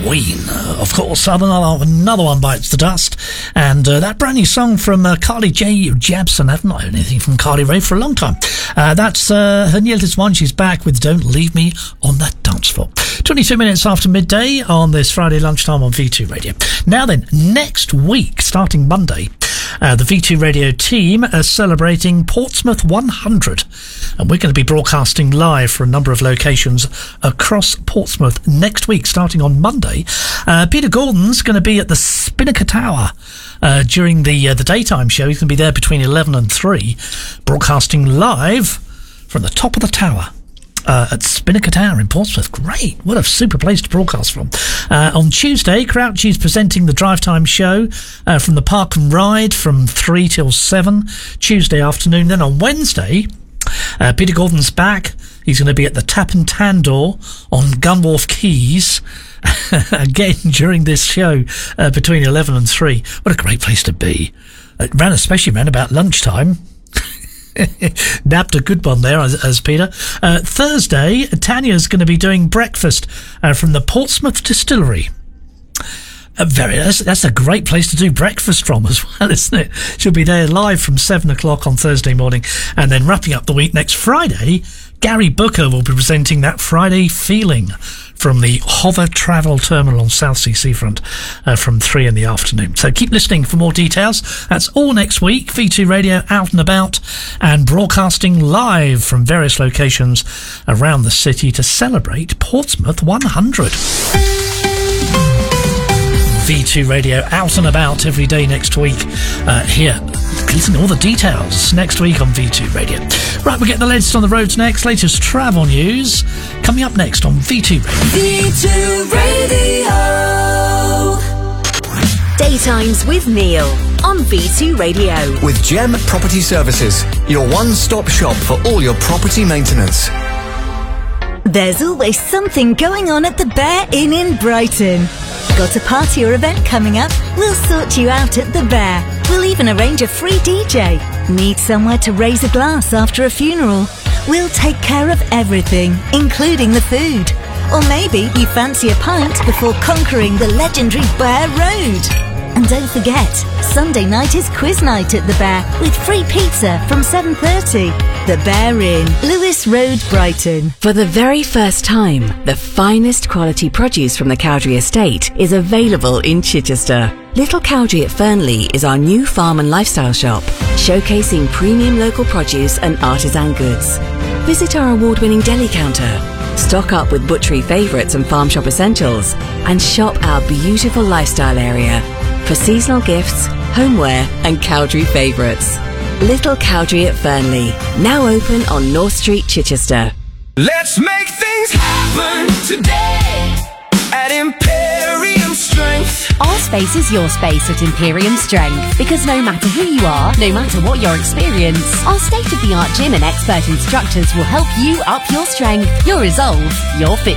Queen, of course. Another one bites the dust. And that brand new song from Carly J. Jepsen. I've not heard anything from Carly Rae for a long time. That's her latest one. She's back with Don't Leave Me on That Dance Floor. 22 minutes after midday on this Friday lunchtime on V2 Radio. Now then, next week, starting Monday, the V2 Radio team are celebrating Portsmouth 100, and we're going to be broadcasting live for a number of locations across Portsmouth next week, starting on Monday. Peter Gordon's going to be at the Spinnaker Tower during the daytime show. He's going to be there between 11 and 3, broadcasting live from the top of the tower. At Spinnaker Tower in Portsmouth. Great. What a super place to broadcast from. On Tuesday, Crouchy's presenting the Drive Time show from the Park and Ride from 3 till 7 Tuesday afternoon. Then on Wednesday, Peter Gordon's back. He's going to be at the Tap and Tandor on Gunwharf Quays again during this show between 11 and 3. What a great place to be. Especially around about lunchtime. Nabbed a good one there as Peter. Thursday, Tanya's going to be doing breakfast from the Portsmouth Distillery. That's a great place to do breakfast from as well, isn't it? She'll be there live from 7 o'clock on Thursday morning. And then wrapping up the week next Friday, Gary Booker will be presenting that Friday Feeling from the Hover Travel Terminal on Southsea Seafront from 3 in the afternoon. So keep listening for more details. That's all next week. V2 Radio out and about and broadcasting live from various locations around the city to celebrate Portsmouth 100. V2 Radio out and about every day next week here. Listen to all the details next week on V2 Radio. Right, we'll get the latest on the roads next. Latest travel news coming up next on V2 Radio. V2 Radio. Daytimes with Neil on V2 Radio. With Gem Property Services, your one-stop shop for all your property maintenance. There's always something going on at the Bear Inn in Brighton. Got a party or event coming up? We'll sort you out at the Bear. We'll even arrange a free DJ. Need somewhere to raise a glass after a funeral? We'll take care of everything, including the food. Or maybe you fancy a pint before conquering the legendary Bear Road. And don't forget, Sunday night is quiz night at the Bear with free pizza from 7:30. The Bear Inn, Lewis Road, Brighton. For the very first time, the finest quality produce from the Cowdrey Estate is available in Chichester. Little Cowdrey at Fernley is our new farm and lifestyle shop, showcasing premium local produce and artisan goods. Visit our award-winning deli counter, stock up with butchery favourites and farm shop essentials, and shop our beautiful lifestyle area for seasonal gifts, homeware and Cowdrey favourites. Little Cowdrey at Fernley, now open on North Street, Chichester. Let's make things happen today at Imperium Strength. Our space is your space at Imperium Strength, because no matter who you are, no matter what your experience, our state-of-the-art gym and expert instructors will help you up your strength, your resolve, your fitness.